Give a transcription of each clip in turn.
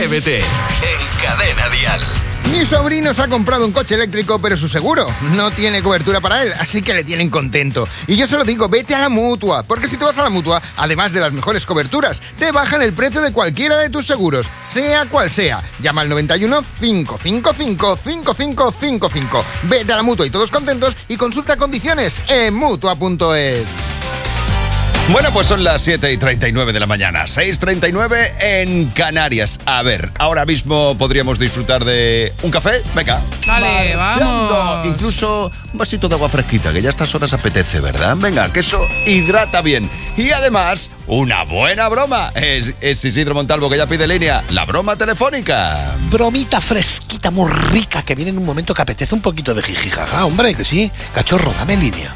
Atrévete en Cadena Dial. Mi sobrino se ha comprado un coche eléctrico, pero su seguro no tiene cobertura para él, así que le tienen contento. Y yo se lo digo, vete a la Mutua, porque si te vas a la Mutua, además de las mejores coberturas, te bajan el precio de cualquiera de tus seguros, sea cual sea. Llama al 91 555 5555. Vete a la Mutua y todos contentos, y consulta condiciones en Mutua.es. Bueno, pues son las 7:39 de la mañana, 6:39 en Canarias. A ver, ahora mismo podríamos disfrutar de un café. Venga. Dale, vamos. Incluso un vasito de agua fresquita, que ya a estas horas apetece, ¿verdad? Venga, que eso hidrata bien. Y además, una buena broma. Es Isidro Montalvo, que ya pide línea. La broma telefónica. Bromita fresquita, muy rica, que viene en un momento que apetece un poquito de jijijaja. Hombre, que sí. Cachorro, dame línea.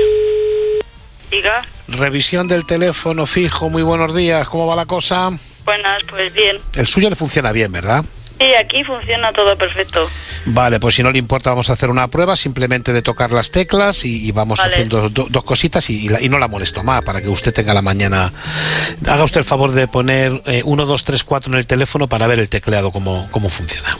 Diga. Revisión del teléfono fijo, muy buenos días, ¿cómo va la cosa? Buenas, pues bien. El suyo le funciona bien, ¿verdad? Sí, aquí funciona todo perfecto. Vale, pues si no le importa vamos a hacer una prueba simplemente de tocar las teclas y vamos haciendo dos cositas y no la molesto más para que usted tenga la mañana. Haga usted el favor de poner 1, 2, 3, 4 en el teléfono para ver el tecleado cómo funciona.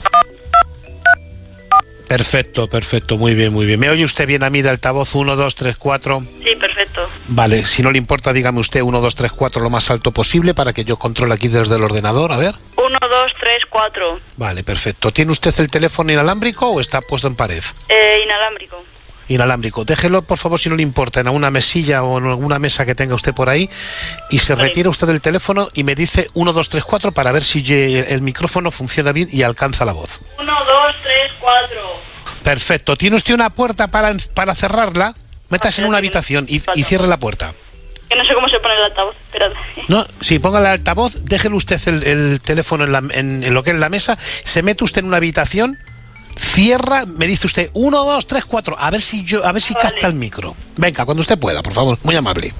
Perfecto, muy bien. ¿Me oye usted bien a mí de altavoz? 1, 2, 3, 4. Sí, perfecto. Vale, si no le importa, dígame usted 1, 2, 3, 4 lo más alto posible para que yo controle aquí desde el ordenador, a ver. 1, 2, 3, 4. Vale, perfecto. ¿Tiene usted el teléfono inalámbrico o está puesto en pared? Inalámbrico. Inalámbrico. Déjelo, por favor, si no le importa, en una mesilla o en alguna mesa que tenga usted por ahí y se retira usted del teléfono y me dice 1, 2, 3, 4 para ver si el micrófono funciona bien y alcanza la voz. 1, 2, 3, 4. Perfecto. ¿Tiene usted una puerta para cerrarla? Métase en una habitación y cierre la puerta. Que no sé cómo se pone el altavoz, espérate. No, sí, póngale el altavoz, déjele usted el teléfono en lo que es la mesa, se mete usted en una habitación, cierra, me dice usted 1, 2, 3, 4, a ver si capta el micro. Venga, cuando usted pueda, por favor, muy amable.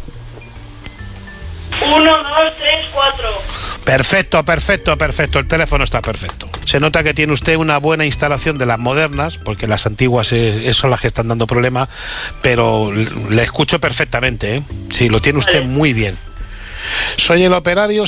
1, 2, 3, 4. Perfecto, el teléfono está perfecto. Se nota que tiene usted una buena instalación de las modernas, porque las antiguas son las que están dando problema, pero le escucho perfectamente, ¿eh? Sí, lo tiene usted muy bien. Soy el operario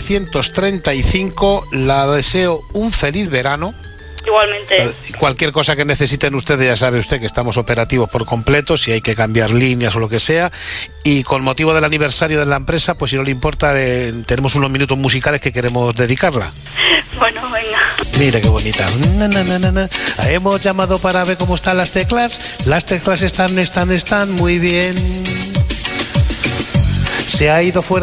735, la deseo un feliz verano. Igualmente. Cualquier cosa que necesiten ustedes, ya sabe usted que estamos operativos por completo, si hay que cambiar líneas o lo que sea. Y con motivo del aniversario de la empresa, pues si no le importa, tenemos unos minutos musicales que queremos dedicarla. Bueno, venga. Mira qué bonita. Hemos llamado para ver cómo están las teclas. Las teclas están muy bien. Se ha ido fuera